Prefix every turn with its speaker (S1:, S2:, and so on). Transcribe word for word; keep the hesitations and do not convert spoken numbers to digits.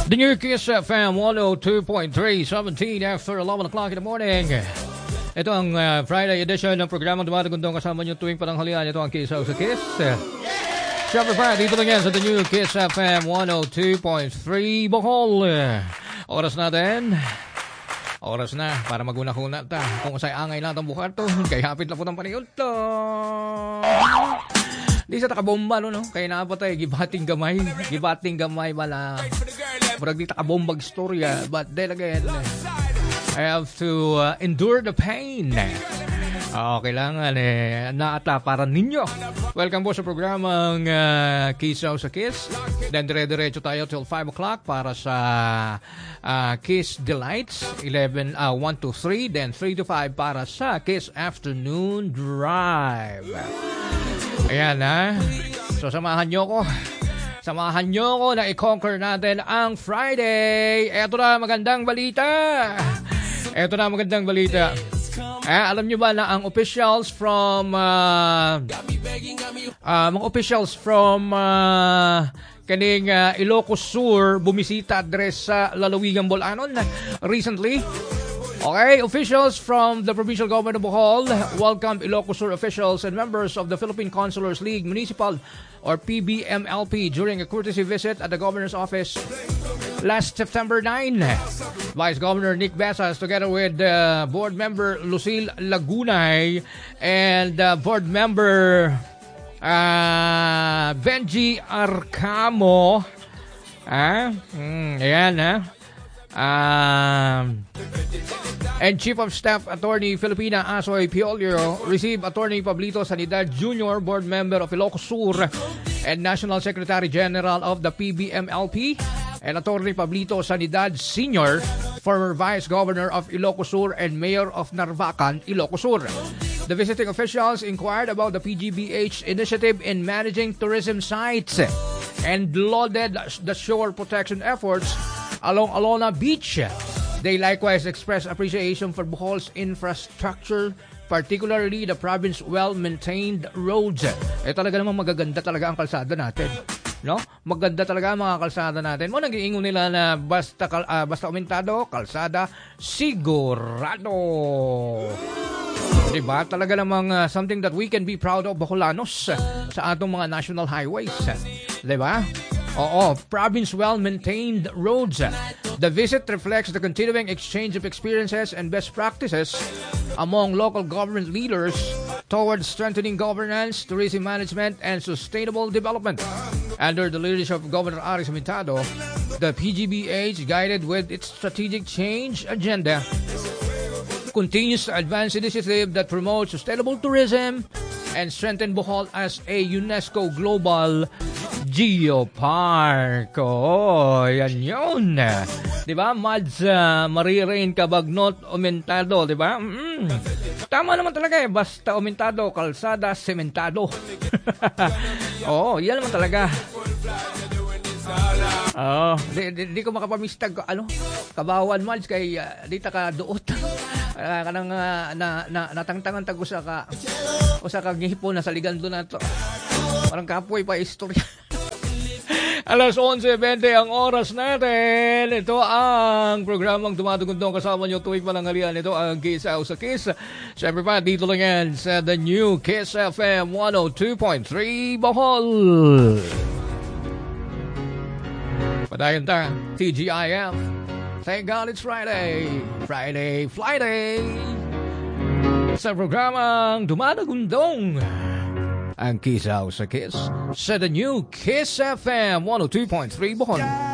S1: The new Kiss F M one oh two point three, seventeen after eleven o'clock in the morning. Ito ang uh, Friday edition ng programang Dumadagundong kasama nyo tuwing pananghalian. Ito ang Kiss House sa Kiss. Siyempre pa, dito lang yan sa The New Kiss F M one oh two point three Bohol. Oras natin. Oras na para maguna-huna ta. Kung usay angay natin buhat to, kay hapit na po ng panihon to. Di sa takabomba, no, no? Kaya napatay, gibating gamay. Gibating gamay bala. Murag di takabombag storya. But then again, I have to uh, endure the pain. Oh, kailangan eh, naata para ninyo. Welcome po sa programang uh, Kiss House sa Kiss. Then dire-diretso tayo till five o'clock para sa uh, Kiss Delights. eleven, uh, one to three. Then three to five para sa Kiss Afternoon Drive. Ayan ha. So samahan nyo ko. Samahan nyo ko na i-conquer natin ang Friday. Eto na magandang balita. Eto na magandang balita. Eh, alam nyo ba na ang officials from uh, uh, mga officials from uh, kaning uh, Ilocos Sur bumisita adres sa Lalawigan, Bolanon recently. Okay, officials from the Provincial Government of Bohol welcomed Ilocos Sur officials and members of the Philippine Consulars League Municipal or P B M L P during a courtesy visit at the Governor's office last September ninth. Vice Governor Nick Besas together with uh, board member Lucille Lagunay and uh, board member uh, Benji Arcamo. Ah, mm, ayan ha. Um, and Chief of Staff Attorney Filipina Asoy Piolio received Attorney Pablito Sanidad Junior, board member of Ilocos Sur and National Secretary General of the P B M L P, and Attorney Pablito Sanidad Senior, former Vice Governor of Ilocos Sur and Mayor of Narvacan, Ilocos Sur. The visiting officials inquired about the P G B H initiative in managing tourism sites and lauded the shore protection efforts along Alona Beach. They likewise expressed appreciation for Bohol's infrastructure, particularly the province's well-maintained roads. Eh talaga naman magaganda talaga ang kalsada natin. No? Maganda talaga ang mga kalsada natin. Mo nag-iingon nila na basta uh, basta umentado, kalsada sigurado. Diba? Talaga namang uh, something that we can be proud of Boholanos uh, sa atong mga national highways. Diba? Oo, province well-maintained roads. The visit reflects the continuing exchange of experiences and best practices among local government leaders towards strengthening governance, tourism management, and sustainable development. Under the leadership of Governor Aris Mintado, the P G B H, guided with its strategic change agenda, continues to advance initiative that promotes sustainable tourism and strengthen Bohol as a UNESCO Global Geopark. Oh, yan yun. Diba? Mads uh, Marirain Kabagnot Umentado. Diba? Mm-hmm. Tama naman talaga eh. Basta umentado, kalsada, sementado. Oo, oh, yan naman talaga. Oo, oh, di, di, di ko makapamistag ano, kabawan Mads kay uh, dita ka duot. Uh, kanang uh, na, na natangtangan tag usa ka usa ka gihipon na sa ligando nato. Parang kapoy pa istorya. Alas eleven twenty ang oras natin. Ito ang programang Dumadugundong kasama nyo tuwing pananghalian. Ito ang Kiss House sa Kiss. Siyempre pa, dito lang yan sa The New Kiss F M one oh two point three Bohol. Padayon ta, T G I F. Thank God it's Friday. Friday, Friday. Sa programang Dumadugundong ang Kiss House sa Kiss sa The New Kiss F M one oh two point three Bohol.